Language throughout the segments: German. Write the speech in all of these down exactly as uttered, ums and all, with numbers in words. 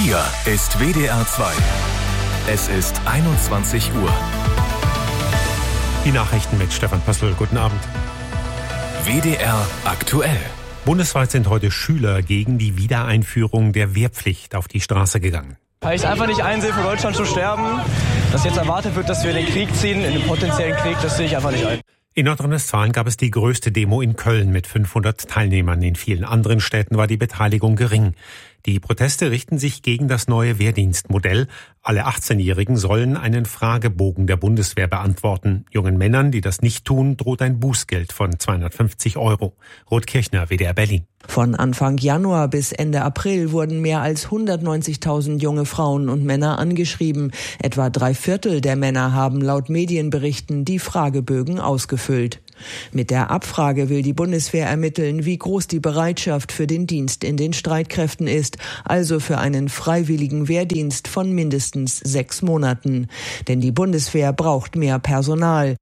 Hier ist W D R zwei. Es ist einundzwanzig Uhr. Die Nachrichten mit Stefan Pössl. Guten Abend. W D R aktuell. Bundesweit sind heute Schüler gegen die Wiedereinführung der Wehrpflicht auf die Straße gegangen. Weil ich es einfach nicht einsehe, für Deutschland zu sterben. Dass jetzt erwartet wird, dass wir in den Krieg ziehen, in den potenziellen Krieg, das sehe ich einfach nicht ein. In Nordrhein-Westfalen gab es die größte Demo in Köln mit fünfhundert Teilnehmern. In vielen anderen Städten war die Beteiligung gering. Die Proteste richten sich gegen das neue Wehrdienstmodell. Alle achtzehnjährigen sollen einen Fragebogen der Bundeswehr beantworten. Jungen Männern, die das nicht tun, droht ein Bußgeld von zweihundertfünfzig Euro. Ruth Kirchner, W D R Berlin. Von Anfang Januar bis Ende April wurden mehr als hundertneunzigtausend junge Frauen und Männer angeschrieben. Etwa drei Viertel der Männer haben laut Medienberichten die Fragebögen ausgefüllt. Mit der Abfrage will die Bundeswehr ermitteln, wie groß die Bereitschaft für den Dienst in den Streitkräften ist, also für einen freiwilligen Wehrdienst von mindestens sechs Monaten. Denn die Bundeswehr braucht mehr Personal.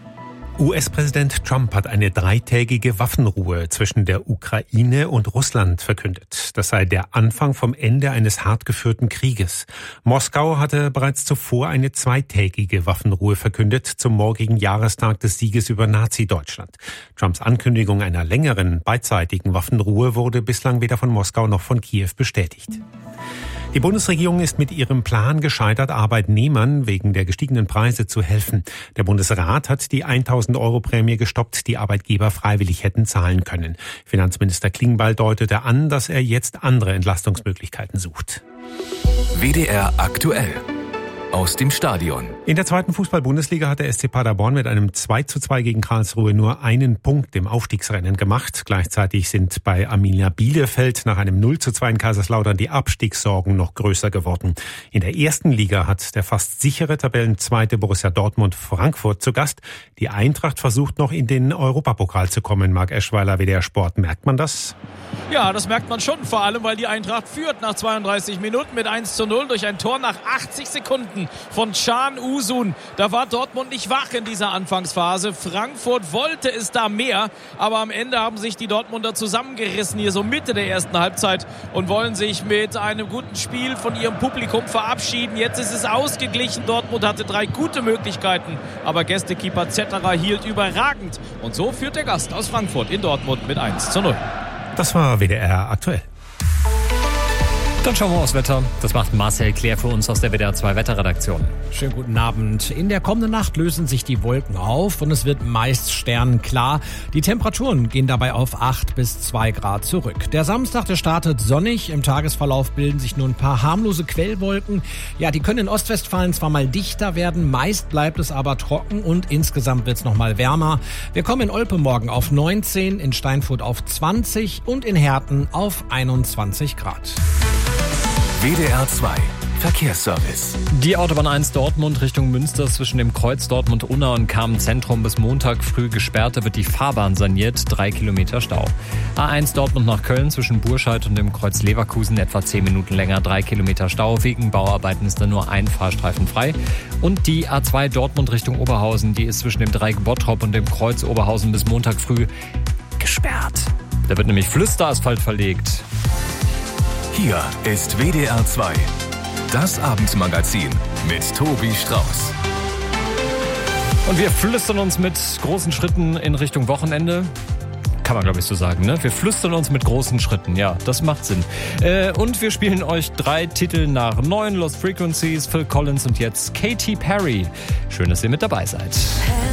U S-Präsident Trump hat eine dreitägige Waffenruhe zwischen der Ukraine und Russland verkündet. Das sei der Anfang vom Ende eines hart geführten Krieges. Moskau hatte bereits zuvor eine zweitägige Waffenruhe verkündet zum morgigen Jahrestag des Sieges über Nazi-Deutschland. Trumps Ankündigung einer längeren beidseitigen Waffenruhe wurde bislang weder von Moskau noch von Kiew bestätigt. Die Bundesregierung ist mit ihrem Plan gescheitert, Arbeitnehmern wegen der gestiegenen Preise zu helfen. Der Bundesrat hat die tausend Euro Prämie gestoppt, die Arbeitgeber freiwillig hätten zahlen können. Finanzminister Klingbeil deutete an, dass er jetzt andere Entlastungsmöglichkeiten sucht. W D R aktuell. Aus dem Stadion. In der zweiten Fußball-Bundesliga hat der S C Paderborn mit einem zwei zu zwei gegen Karlsruhe nur einen Punkt im Aufstiegsrennen gemacht. Gleichzeitig sind bei Arminia Bielefeld nach einem null zu zwei in Kaiserslautern die Abstiegssorgen noch größer geworden. In der ersten Liga hat der fast sichere Tabellenzweite Borussia Dortmund Frankfurt zu Gast. Die Eintracht versucht noch in den Europapokal zu kommen. Marc Eschweiler, W D R Sport. Merkt man das? Ja, das merkt man schon, vor allem, weil die Eintracht führt nach zweiunddreißig Minuten mit eins zu null durch ein Tor nach achtzig Sekunden von Can Uzun. Da war Dortmund nicht wach in dieser Anfangsphase. Frankfurt wollte es da mehr, aber am Ende haben sich die Dortmunder zusammengerissen, hier so Mitte der ersten Halbzeit, und wollen sich mit einem guten Spiel von ihrem Publikum verabschieden. Jetzt ist es ausgeglichen. Dortmund hatte drei gute Möglichkeiten, aber Gästekeeper Zetterer hielt überragend. Und so führt der Gast aus Frankfurt in Dortmund mit eins zu null. Das war W D R aktuell. Dann schauen wir aufs Wetter. Das macht Marcel Claire für uns aus der W D R zwei Wetterredaktion. Schönen guten Abend. In der kommenden Nacht lösen sich die Wolken auf und es wird meist sternklar. Die Temperaturen gehen dabei auf acht bis zwei Grad zurück. Der Samstag, der startet sonnig. Im Tagesverlauf bilden sich nur ein paar harmlose Quellwolken. Ja, die können in Ostwestfalen zwar mal dichter werden, meist bleibt es aber trocken und insgesamt wird es noch mal wärmer. Wir kommen in Olpe morgen auf neunzehn, in Steinfurt auf zwanzig und in Herten auf einundzwanzig Grad. W D R zwei Verkehrsservice. Die Autobahn eins Dortmund Richtung Münster zwischen dem Kreuz Dortmund-Unna und Kamen-Zentrum bis Montag früh gesperrt. Da wird die Fahrbahn saniert, drei Kilometer Stau. A eins Dortmund nach Köln zwischen Burscheid und dem Kreuz Leverkusen etwa zehn Minuten länger, drei Kilometer Stau. Wegen Bauarbeiten ist da nur ein Fahrstreifen frei. Und die A zwei Dortmund Richtung Oberhausen, die ist zwischen dem Dreieck Bottrop und dem Kreuz Oberhausen bis Montag früh gesperrt. Da wird nämlich Flüsterasphalt verlegt. Hier ist W D R zwei, das Abendmagazin mit Tobi Strauß. Und wir flüstern uns mit großen Schritten in Richtung Wochenende. Kann man, glaube ich, so sagen, ne? Wir flüstern uns mit großen Schritten, ja, das macht Sinn. Äh, und wir spielen euch drei Titel nach neun: Lost Frequencies, Phil Collins und jetzt Katy Perry. Schön, dass ihr mit dabei seid.